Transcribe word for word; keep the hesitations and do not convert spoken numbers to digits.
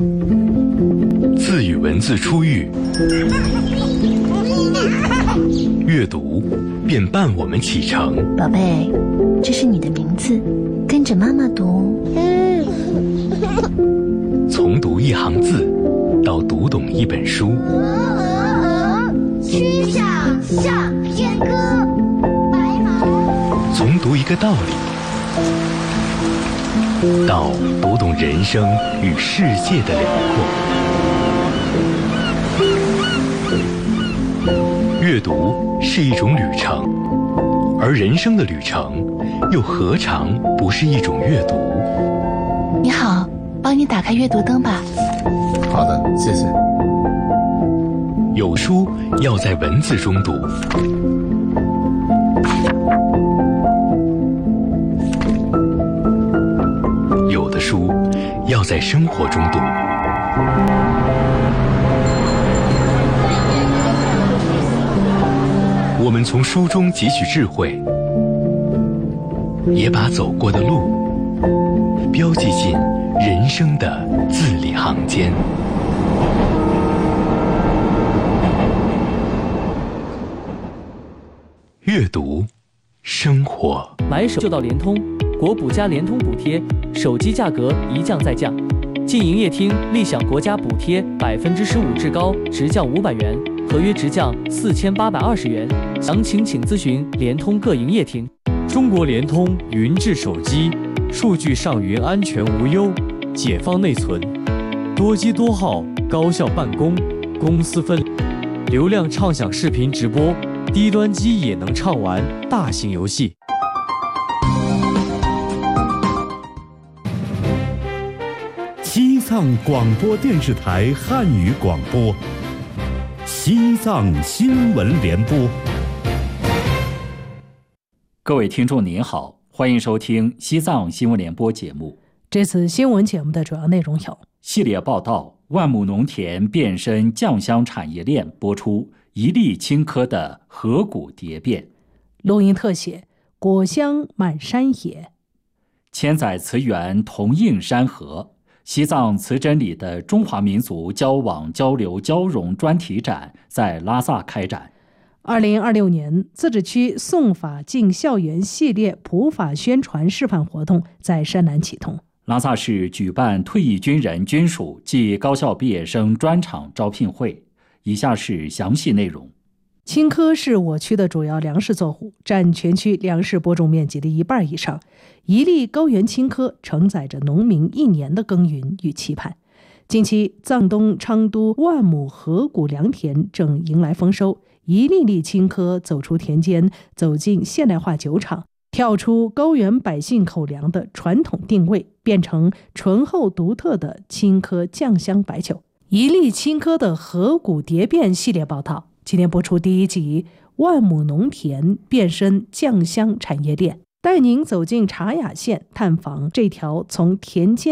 字与文字初遇，阅读便伴我们启程。 宝贝，这是你的名字，跟着妈妈读。 从读一行字到读懂一本书， 曲项向天歌，白马。 从读一个道理到读懂人生与世界的辽阔。阅读是一种旅程，而人生的旅程又何尝不是一种阅读？ 你好，帮你打开阅读灯吧。 好的，谢谢。 有书要在文字中读，有的书要在生活中读。我们从书中汲取智慧，也把走过的路标记进人生的字里行间。阅读，生活。 买手就到联通，国补加联通补贴，手机价格一降再降。进营业厅立享国家补贴百分之十五至高，直降五百元，合约直降四千八百二十元。详情请咨询联通各营业厅。 中国联通云智手机，数据上云安全无忧，解放内存，多机多号高效办公，公私分离，流量畅享视频直播，低端机也能畅玩大型游戏。 西藏广播电视台汉语广播，西藏新闻联播。 各位听众您好，欢迎收听西藏新闻联播节目。 这次新闻节目的主要内容有： 系列报道万亩农田变身酱香产业链播出，一粒青稞的河谷蝶变； 录音特写果香满山野； 千载词源同映山河。西藏词珍里的中华民族交往交流交融专题展在拉萨开展。 二零二六年自治区诵法进校园系列普法宣传示范活动在山南启通。 拉萨市举办退役军人军属暨高校毕业生专场招聘会。以下是详细内容。 青稞是我区的主要粮食作物，占全区粮食播种面积的一半以上。一粒高原青稞承载着农民一年的耕耘与期盼。近期，藏东昌都万亩河谷良田正迎来丰收，一粒粒青稞走出田间，走进现代化酒厂，跳出高原百姓口粮的传统定位，变成醇厚独特的青稞酱香白酒。一粒青稞的河谷蝶变系列报道，今天播出第一集，万亩农田变身酱香产业链，带您走进茶雅县，探访这条从田间